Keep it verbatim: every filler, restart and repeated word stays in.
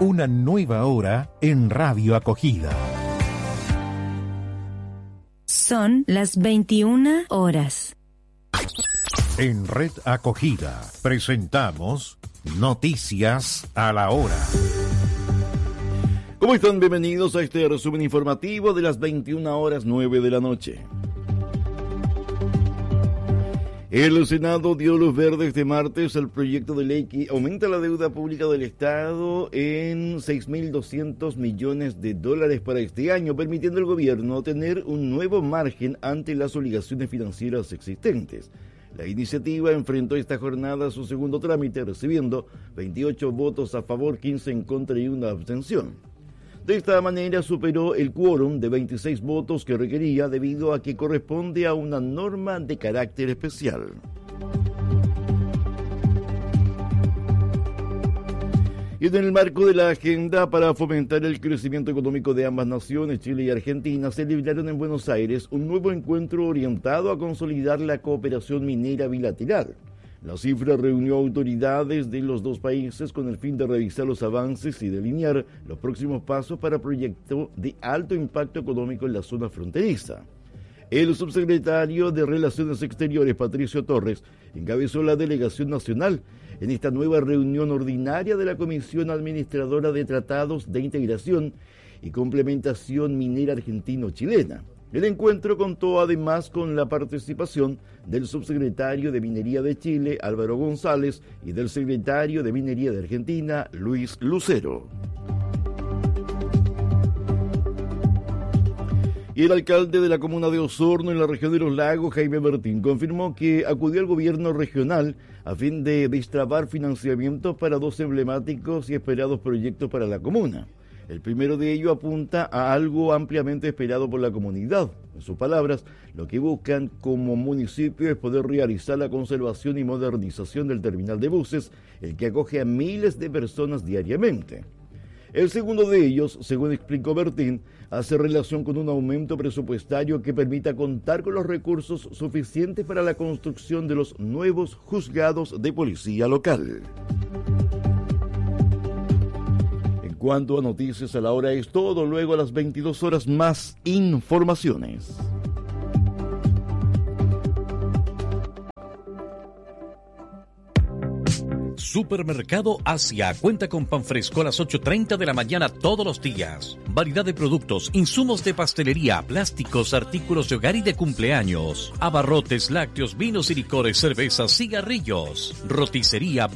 Una nueva hora en Radio Acogida. Son las veintiuna horas. En Red Acogida presentamos Noticias a la Hora. ¿Cómo están? Bienvenidos a este resumen informativo de las veintiuna horas nueve de la noche. El Senado dio luz verde este martes al proyecto de ley que aumenta la deuda pública del Estado en seis mil doscientos millones de dólares para este año, permitiendo al gobierno tener un nuevo margen ante las obligaciones financieras existentes. La iniciativa enfrentó esta jornada a su segundo trámite, recibiendo veintiocho votos a favor, quince en contra y una abstención. De esta manera superó el quórum de veintiséis votos que requería debido a que corresponde a una norma de carácter especial. Y en el marco de la agenda para fomentar el crecimiento económico de ambas naciones, Chile y Argentina, celebraron en Buenos Aires un nuevo encuentro orientado a consolidar la cooperación minera bilateral. La cifra reunió autoridades de los dos países con el fin de revisar los avances y delinear los próximos pasos para proyectos de alto impacto económico en la zona fronteriza. El subsecretario de Relaciones Exteriores, Patricio Torres, encabezó la delegación nacional en esta nueva reunión ordinaria de la Comisión Administradora de Tratados de Integración y Complementación Minera Argentino-Chilena. El encuentro contó además con la participación del subsecretario de Minería de Chile, Álvaro González, y del secretario de Minería de Argentina, Luis Lucero. Y el alcalde de la comuna de Osorno, en la región de Los Lagos, Jaime Bertín, confirmó que acudió al gobierno regional a fin de destrabar financiamientos para dos emblemáticos y esperados proyectos para la comuna. El primero de ellos apunta a algo ampliamente esperado por la comunidad. En sus palabras, lo que buscan como municipio es poder realizar la conservación y modernización del terminal de buses, el que acoge a miles de personas diariamente. El segundo de ellos, según explicó Bertín, hace relación con un aumento presupuestario que permita contar con los recursos suficientes para la construcción de los nuevos juzgados de policía local. En cuanto a noticias a la hora es todo, luego a las veintidós horas más informaciones. Supermercado Asia cuenta con pan fresco a las ocho y media de la mañana todos los días. Variedad de productos, insumos de pastelería, plásticos, artículos de hogar y de cumpleaños. Abarrotes, lácteos, vinos y licores, cervezas, cigarrillos. Roticería